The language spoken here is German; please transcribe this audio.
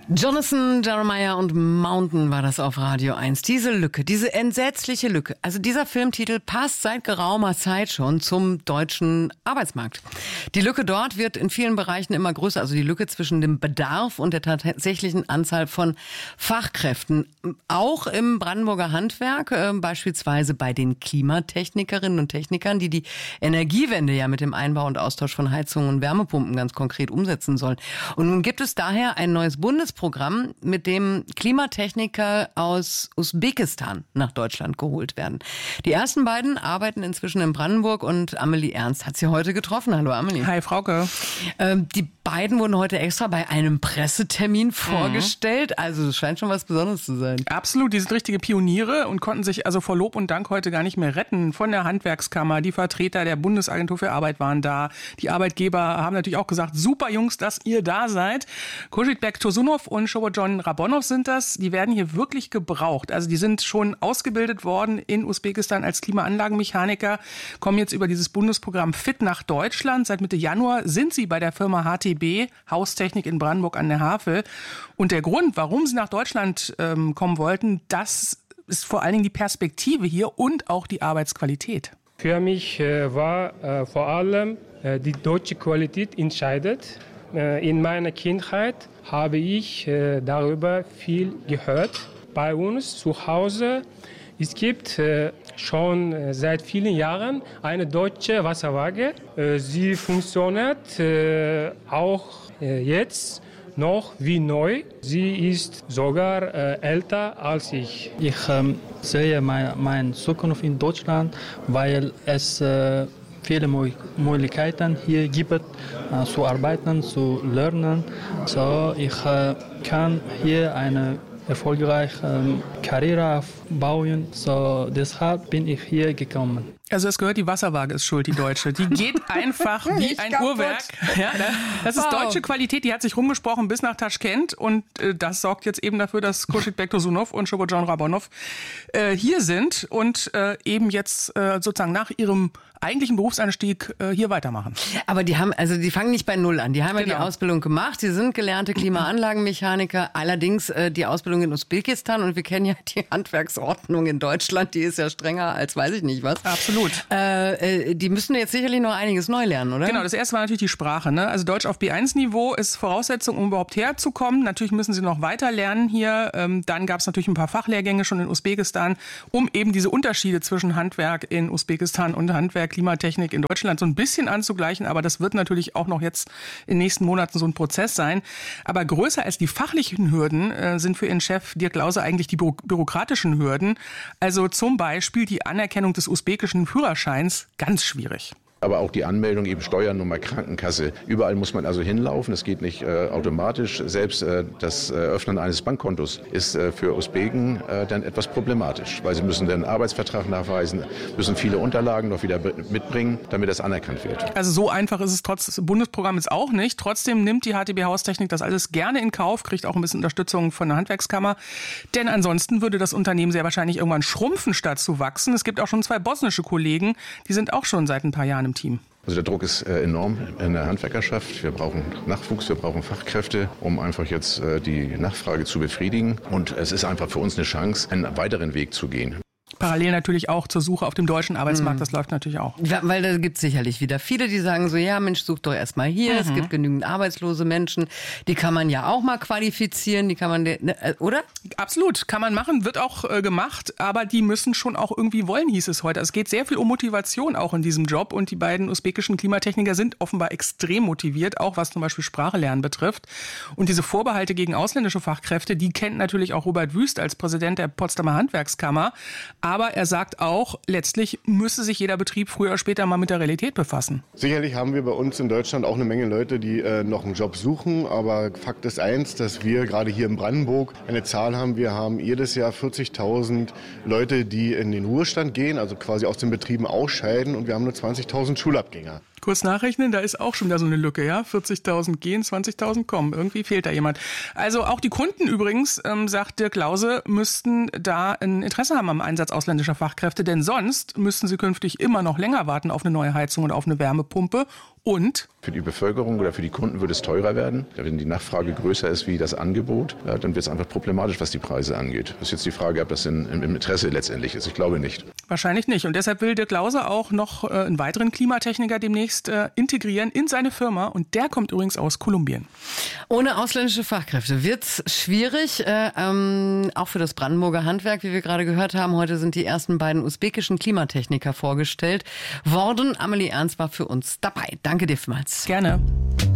Jonathan Jeremiah und Mountain war das auf Radio 1. Diese Lücke, diese entsetzliche Lücke. Also dieser Filmtitel passt seit geraumer Zeit schon zum deutschen Arbeitsmarkt. Die Lücke dort wird in vielen Bereichen immer größer. Also die Lücke zwischen dem Bedarf und der tatsächlichen Anzahl von Fachkräften. Auch im Brandenburger Handwerk, beispielsweise bei den Klimatechnikerinnen und Technikern, die Energiewende ja mit dem Einbau und Austausch von Heizungen und Wärmepumpen ganz konkret umsetzen sollen. Und nun gibt es daher ein neues Bundesprogramm, mit dem Klimatechniker aus Usbekistan nach Deutschland geholt werden. Die ersten beiden arbeiten inzwischen in Brandenburg und Amelie Ernst hat sie heute getroffen. Hallo Amelie. Hi Frauke. Die beiden wurden heute extra bei einem Pressetermin vorgestellt. Also es scheint schon was Besonderes zu sein. Absolut, die sind richtige Pioniere und konnten sich also vor Lob und Dank heute gar nicht mehr retten. Von der Handwerkskammer, die Vertreter der Bundesagentur für Arbeit waren da. Die Arbeitgeber haben natürlich auch gesagt, super Jungs, dass ihr da seid. Khushidbek Tursunov und Shobojon Rabonov sind das. Die werden hier wirklich gebraucht. Also die sind schon ausgebildet worden in Usbekistan als Klimaanlagenmechaniker, kommen jetzt über dieses Bundesprogramm Fit nach Deutschland. Seit Mitte Januar sind sie bei der Firma HTB, Haustechnik in Brandenburg an der Havel. Und der Grund, warum sie nach Deutschland kommen wollten, das ist vor allen Dingen die Perspektive hier und auch die Arbeitsqualität. Für mich war vor allem die deutsche Qualität entscheidend. In meiner Kindheit habe ich darüber viel gehört. Bei uns zu Hause, es gibt schon seit vielen Jahren eine deutsche Wasserwaage. Sie funktioniert auch jetzt noch wie neu. Sie ist sogar älter als ich. Ich sehe meine Zukunft in Deutschland, weil es viele Möglichkeiten hier gibt, zu arbeiten, zu lernen. So, ich kann hier eine erfolgreiche Karriere aufbauen. So, deshalb bin ich hier gekommen. Also es gehört, die Wasserwaage ist schuld, die deutsche. Die geht einfach wie ein Uhrwerk. Ja, das ist deutsche Qualität, die hat sich rumgesprochen bis nach Taschkent und das sorgt jetzt eben dafür, dass Khushidbek Tursunov und Shobojon Rabonov hier sind und eben jetzt sozusagen nach ihrem eigentlichen Berufseinstieg hier weitermachen. Aber die fangen nicht bei Null an. Die haben ja die Ausbildung gemacht. Sie sind gelernte Klimaanlagenmechaniker. Allerdings die Ausbildung in Usbekistan und wir kennen ja die Handwerksordnung in Deutschland. Die ist ja strenger als weiß ich nicht was. Absolut. Die müssen jetzt sicherlich noch einiges neu lernen, oder? Genau, das erste war natürlich die Sprache. Ne? Also Deutsch auf B1-Niveau ist Voraussetzung, um überhaupt herzukommen. Natürlich müssen sie noch weiter lernen hier. Dann gab es natürlich ein paar Fachlehrgänge schon in Usbekistan, um eben diese Unterschiede zwischen Handwerk in Usbekistan und Handwerk, Klimatechnik in Deutschland so ein bisschen anzugleichen. Aber das wird natürlich auch noch jetzt in den nächsten Monaten so ein Prozess sein. Aber größer als die fachlichen Hürden sind für ihren Chef Dirk Lause eigentlich die bürokratischen Hürden. Also zum Beispiel die Anerkennung des usbekischen Führerscheins, ganz schwierig. Aber auch die Anmeldung, eben Steuernummer, Krankenkasse. Überall muss man also hinlaufen. Es geht nicht automatisch. Selbst das Öffnen eines Bankkontos ist für Usbeken dann etwas problematisch, weil sie müssen den Arbeitsvertrag nachweisen, müssen viele Unterlagen noch wieder mitbringen, damit das anerkannt wird. Also so einfach ist es trotz des Bundesprogramms auch nicht. Trotzdem nimmt die HTB Haustechnik das alles gerne in Kauf, kriegt auch ein bisschen Unterstützung von der Handwerkskammer. Denn ansonsten würde das Unternehmen sehr wahrscheinlich irgendwann schrumpfen, statt zu wachsen. Es gibt auch schon 2 bosnische Kollegen, die sind auch schon seit ein paar Jahren im Team. Also der Druck ist enorm in der Handwerkerschaft. Wir brauchen Nachwuchs, wir brauchen Fachkräfte, um einfach jetzt die Nachfrage zu befriedigen. Und es ist einfach für uns eine Chance, einen weiteren Weg zu gehen. Parallel natürlich auch zur Suche auf dem deutschen Arbeitsmarkt, das läuft natürlich auch. Weil da gibt es sicherlich wieder viele, die sagen so, ja Mensch, such doch erst mal hier, es gibt genügend arbeitslose Menschen, die kann man ja auch mal qualifizieren, die kann man, oder? Absolut, kann man machen, wird auch gemacht, aber die müssen schon auch irgendwie wollen, hieß es heute. Es geht sehr viel um Motivation auch in diesem Job und die beiden usbekischen Klimatechniker sind offenbar extrem motiviert, auch was zum Beispiel Sprache lernen betrifft. Und diese Vorbehalte gegen ausländische Fachkräfte, die kennt natürlich auch Robert Wüst als Präsident der Potsdamer Handwerkskammer. Aber er sagt auch, letztlich müsse sich jeder Betrieb früher oder später mal mit der Realität befassen. Sicherlich haben wir bei uns in Deutschland auch eine Menge Leute, die noch einen Job suchen. Aber Fakt ist eins, dass wir gerade hier in Brandenburg eine Zahl haben. Wir haben jedes Jahr 40.000 Leute, die in den Ruhestand gehen, also quasi aus den Betrieben ausscheiden. Und wir haben nur 20.000 Schulabgänger. Kurz nachrechnen, da ist auch schon wieder so eine Lücke, ja? 40.000 gehen, 20.000 kommen. Irgendwie fehlt da jemand. Also auch die Kunden übrigens, sagt Dirk Lause, müssten da ein Interesse haben am Einsatz ausländischer Fachkräfte, denn sonst müssten sie künftig immer noch länger warten auf eine neue Heizung oder auf eine Wärmepumpe Und? Für die Bevölkerung oder für die Kunden würde es teurer werden. Wenn die Nachfrage größer ist wie das Angebot, dann wird es einfach problematisch, was die Preise angeht. Das ist jetzt die Frage, ob das im Interesse letztendlich ist. Ich glaube nicht. Wahrscheinlich nicht. Und deshalb will Dirk Lause auch noch einen weiteren Klimatechniker demnächst integrieren in seine Firma. Und der kommt übrigens aus Kolumbien. Ohne ausländische Fachkräfte wird's schwierig, auch für das Brandenburger Handwerk, wie wir gerade gehört haben. Heute sind die ersten beiden usbekischen Klimatechniker vorgestellt worden. Amelie Ernst war für uns dabei. Danke dir vielmals. Gerne.